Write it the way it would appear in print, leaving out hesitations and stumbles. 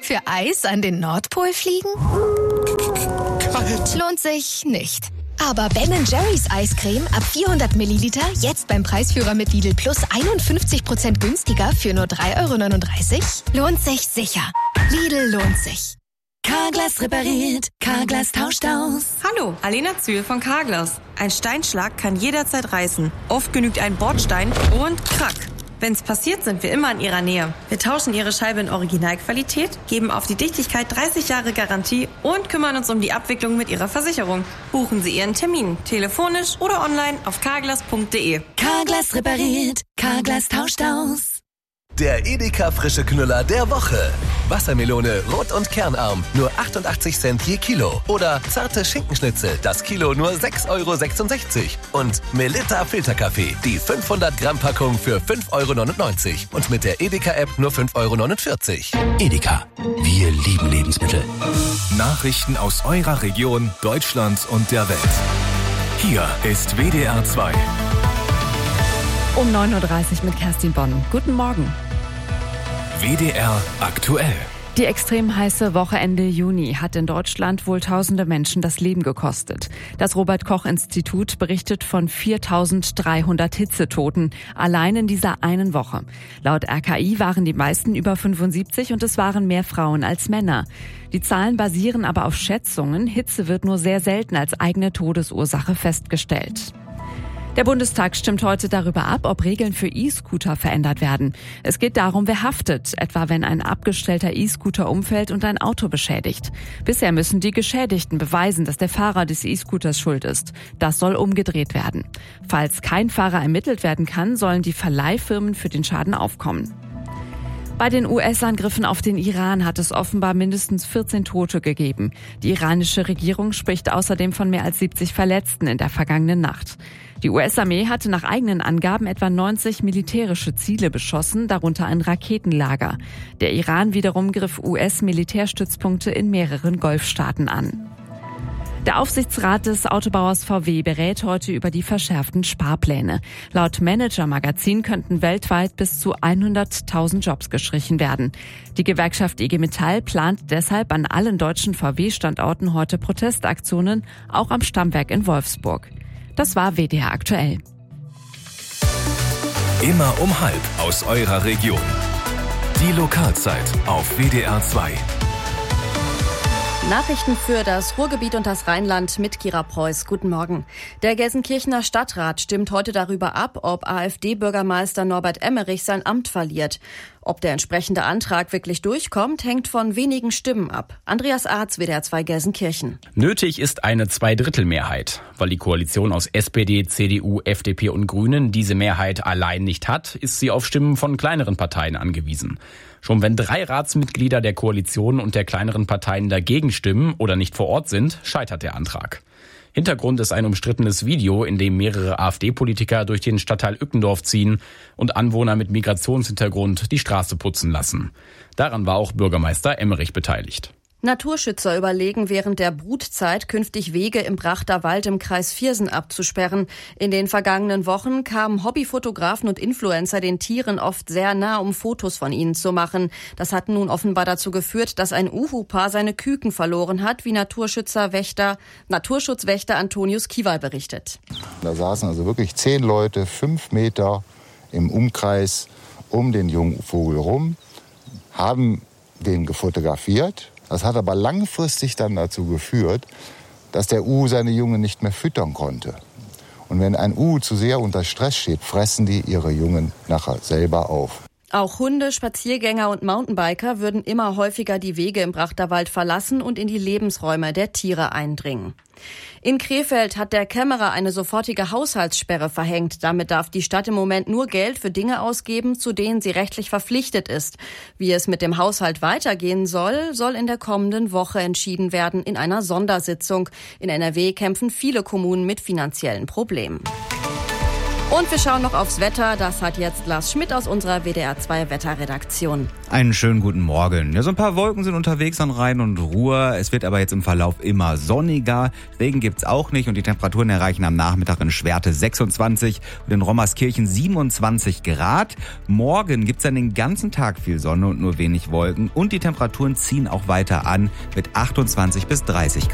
Für Eis an den Nordpol fliegen? Kalt. Lohnt sich nicht. Aber Ben & Jerry's Eiscreme ab 400 Milliliter jetzt beim Preisführer mit Lidl Plus 51% günstiger für nur 3,39 €? Lohnt sich sicher. Lidl lohnt sich. Carglass repariert, Carglass tauscht aus. Hallo, Alena Zühl von Carglass. Ein Steinschlag kann jederzeit reißen. Oft genügt ein Bordstein und krack. Wenn's passiert, sind wir immer in Ihrer Nähe. Wir tauschen Ihre Scheibe in Originalqualität, geben auf die Dichtigkeit 30 Jahre Garantie und kümmern uns um die Abwicklung mit Ihrer Versicherung. Buchen Sie Ihren Termin, telefonisch oder online auf carglass.de. Carglass repariert, Carglass tauscht aus. Der Edeka frische Knüller der Woche. Wassermelone rot und kernarm, nur 88 Cent je Kilo. Oder zarte Schinkenschnitzel, das Kilo nur 6,66 €. Und Melitta Filterkaffee, die 500 Gramm Packung für 5,99 €. Und mit der Edeka-App nur 5,49 €. Edeka, wir lieben Lebensmittel. Nachrichten aus eurer Region, Deutschland und der Welt. Hier ist WDR 2. Um 9:30 Uhr mit Kerstin Bonn. Guten Morgen. WDR aktuell. Die extrem heiße Woche Ende Juni hat in Deutschland wohl tausende Menschen das Leben gekostet. Das Robert-Koch-Institut berichtet von 4.300 Hitzetoten allein in dieser einen Woche. Laut RKI waren die meisten über 75 und es waren mehr Frauen als Männer. Die Zahlen basieren aber auf Schätzungen. Hitze wird nur sehr selten als eigene Todesursache festgestellt. Der Bundestag stimmt heute darüber ab, ob Regeln für E-Scooter verändert werden. Es geht darum, wer haftet, etwa wenn ein abgestellter E-Scooter umfällt und ein Auto beschädigt. Bisher müssen die Geschädigten beweisen, dass der Fahrer des E-Scooters schuld ist. Das soll umgedreht werden. Falls kein Fahrer ermittelt werden kann, sollen die Verleihfirmen für den Schaden aufkommen. Bei den US-Angriffen auf den Iran hat es offenbar mindestens 14 Tote gegeben. Die iranische Regierung spricht außerdem von mehr als 70 Verletzten in der vergangenen Nacht. Die US-Armee hatte nach eigenen Angaben etwa 90 militärische Ziele beschossen, darunter ein Raketenlager. Der Iran wiederum griff US-Militärstützpunkte in mehreren Golfstaaten an. Der Aufsichtsrat des Autobauers VW berät heute über die verschärften Sparpläne. Laut Manager-Magazin könnten weltweit bis zu 100.000 Jobs gestrichen werden. Die Gewerkschaft IG Metall plant deshalb an allen deutschen VW-Standorten heute Protestaktionen, auch am Stammwerk in Wolfsburg. Das war WDR aktuell. Immer um 12 aus eurer Region. Die Lokalzeit auf WDR 2. Nachrichten für das Ruhrgebiet und das Rheinland mit Kira Preuß. Guten Morgen. Der Gelsenkirchener Stadtrat stimmt heute darüber ab, ob AfD-Bürgermeister Norbert Emmerich sein Amt verliert. Ob der entsprechende Antrag wirklich durchkommt, hängt von wenigen Stimmen ab. Andreas Arz, WDR 2 Gelsenkirchen. Nötig ist eine Zweidrittelmehrheit. Weil die Koalition aus SPD, CDU, FDP und Grünen diese Mehrheit allein nicht hat, ist sie auf Stimmen von kleineren Parteien angewiesen. Schon wenn 3 Ratsmitglieder der Koalition und der kleineren Parteien dagegen stimmen oder nicht vor Ort sind, scheitert der Antrag. Hintergrund ist ein umstrittenes Video, in dem mehrere AfD-Politiker durch den Stadtteil Ückendorf ziehen und Anwohner mit Migrationshintergrund die Straße putzen lassen. Daran war auch Bürgermeister Emmerich beteiligt. Naturschützer überlegen, während der Brutzeit künftig Wege im Brachter Wald im Kreis Viersen abzusperren. In den vergangenen Wochen kamen Hobbyfotografen und Influencer den Tieren oft sehr nah, um Fotos von ihnen zu machen. Das hat nun offenbar dazu geführt, dass ein Uhu-Paar seine Küken verloren hat, wie Naturschutzwächter Antonius Kiewal berichtet. Da saßen also wirklich 10 Leute, 5 Meter im Umkreis um den jungen Vogel rum, haben den gefotografiert. Das hat aber langfristig dann dazu geführt, dass der Uhu seine Jungen nicht mehr füttern konnte. Und wenn ein Uhu zu sehr unter Stress steht, fressen die ihre Jungen nachher selber auf. Auch Hunde, Spaziergänger und Mountainbiker würden immer häufiger die Wege im Brachterwald verlassen und in die Lebensräume der Tiere eindringen. In Krefeld hat der Kämmerer eine sofortige Haushaltssperre verhängt. Damit darf die Stadt im Moment nur Geld für Dinge ausgeben, zu denen sie rechtlich verpflichtet ist. Wie es mit dem Haushalt weitergehen soll in der kommenden Woche entschieden werden in einer Sondersitzung. In NRW kämpfen viele Kommunen mit finanziellen Problemen. Und wir schauen noch aufs Wetter. Das hat jetzt Lars Schmidt aus unserer WDR 2 Wetterredaktion. Einen schönen guten Morgen. Ja, so ein paar Wolken sind unterwegs an Rhein und Ruhr. Es wird aber jetzt im Verlauf immer sonniger. Regen gibt's auch nicht und die Temperaturen erreichen am Nachmittag in Schwerte 26 und in Rommerskirchen 27 Grad. Morgen gibt's dann den ganzen Tag viel Sonne und nur wenig Wolken und die Temperaturen ziehen auch weiter an mit 28 bis 30 Grad.